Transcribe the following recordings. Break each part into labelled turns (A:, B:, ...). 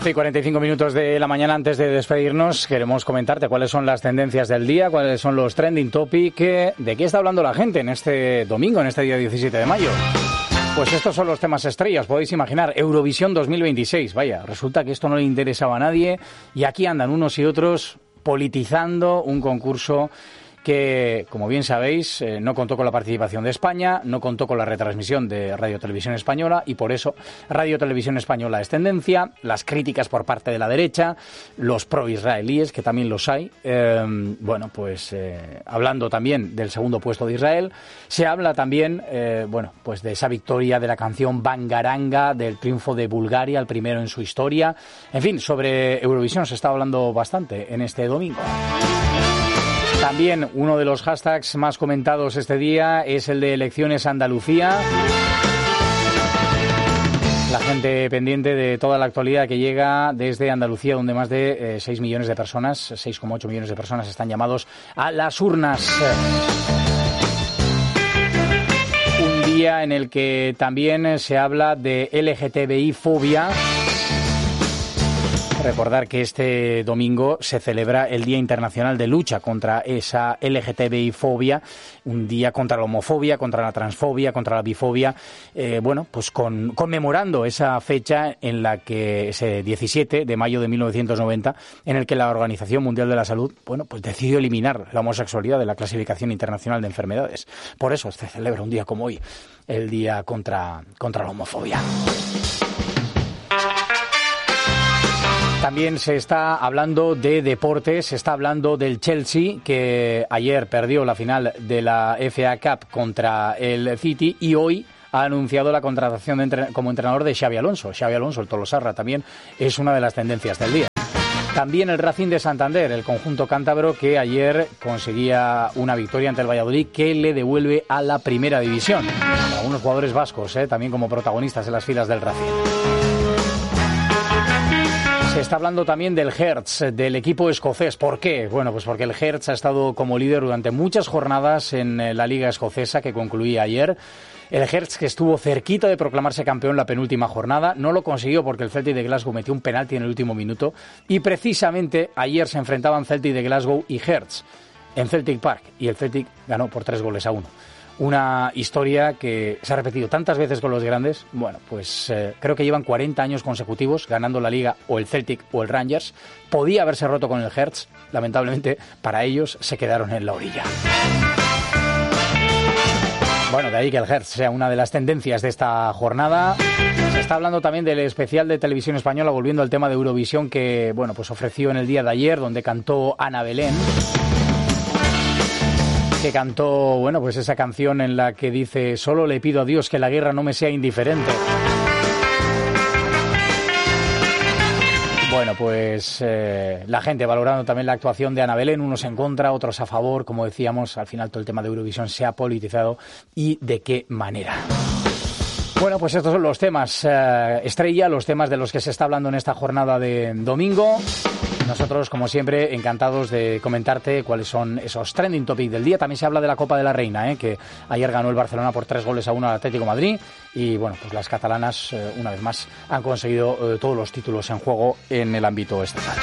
A: 11:45 de la mañana. Antes de despedirnos, queremos comentarte cuáles son las tendencias del día, cuáles son los trending topic, de qué está hablando la gente en este domingo, en este día 17 de mayo. Pues estos son los temas estrellas, podéis imaginar. Eurovisión 2026, vaya, resulta que esto no le interesaba a nadie y aquí andan unos y otros politizando un concurso que, como bien sabéis, no contó con la participación de España, no contó con la retransmisión de Radio Televisión Española y por eso Radio Televisión Española es tendencia, las críticas por parte de la derecha, los pro-israelíes, que también los hay, hablando también del segundo puesto de Israel, se habla también, de esa victoria de la canción Bangaranga, del triunfo de Bulgaria, el primero en su historia. En fin, sobre Eurovisión se está hablando bastante en este domingo. También uno de los hashtags más comentados este día es el de Elecciones Andalucía. La gente pendiente de toda la actualidad que llega desde Andalucía, donde más de 6 millones de personas, 6,8 millones de personas están llamados a las urnas. Un día en el que también se habla de LGTBI-fobia. Recordar que este domingo se celebra el Día Internacional de Lucha contra esa LGTBI-fobia, un día contra la homofobia, contra la transfobia, contra la bifobia, conmemorando esa fecha en la que ese 17 de mayo de 1990, en el que la Organización Mundial de la Salud, decidió eliminar la homosexualidad de la clasificación internacional de enfermedades. Por eso se celebra un día como hoy, el Día contra la homofobia. También se está hablando de deportes, se está hablando del Chelsea, que ayer perdió la final de la FA Cup contra el City y hoy ha anunciado la contratación como entrenador de Xabi Alonso. Xabi Alonso, el tolosarra, también es una de las tendencias del día. También el Racing de Santander, el conjunto cántabro, que ayer conseguía una victoria ante el Valladolid que le devuelve a la primera división. Algunos jugadores vascos, también como protagonistas en las filas del Racing. Se está hablando también del Hearts, del equipo escocés. ¿Por qué? Bueno, pues porque el Hearts ha estado como líder durante muchas jornadas en la Liga Escocesa que concluía ayer. El Hearts, que estuvo cerquita de proclamarse campeón la penúltima jornada, no lo consiguió porque el Celtic de Glasgow metió un penalti en el último minuto y precisamente ayer se enfrentaban Celtic de Glasgow y Hearts en Celtic Park y el Celtic ganó por 3-1. Una historia que se ha repetido tantas veces con los grandes. Bueno, pues creo que llevan 40 años consecutivos ganando la Liga o el Celtic o el Rangers. Podía haberse roto con el Hearts. Lamentablemente, para ellos se quedaron en la orilla. Bueno, de ahí que el Hearts sea una de las tendencias de esta jornada. Se está hablando también del especial de Televisión Española, volviendo al tema de Eurovisión que, ofreció en el día de ayer, donde cantó Ana Belén. Que cantó, esa canción en la que dice: solo le pido a Dios que la guerra no me sea indiferente. La gente valorando también la actuación de Ana Belén, unos en contra, otros a favor, como decíamos, al final todo el tema de Eurovisión se ha politizado y de qué manera. Bueno, pues estos son los temas estrella, los temas de los que se está hablando en esta jornada de domingo. Nosotros, como siempre, encantados de comentarte cuáles son esos trending topics del día. También se habla de la Copa de la Reina, que ayer ganó el Barcelona por 3-1 al Atlético de Madrid. Y las catalanas, una vez más, han conseguido todos los títulos en juego en el ámbito estatal.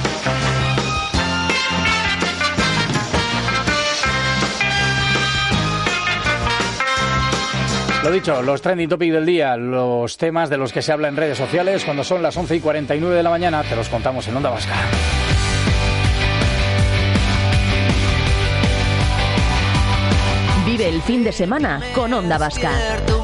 A: Lo dicho, los trending topics del día, los temas de los que se habla en redes sociales, cuando son las 11:49 de la mañana, te los contamos en Onda Vasca.
B: Vive el fin de semana con Onda Vasca.